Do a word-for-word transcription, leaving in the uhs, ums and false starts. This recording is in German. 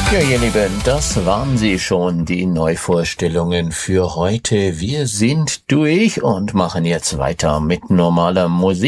Ja, ihr Lieben, das waren sie schon, die Neuvorstellungen für heute. Wir sind durch und machen jetzt weiter mit normaler Musik.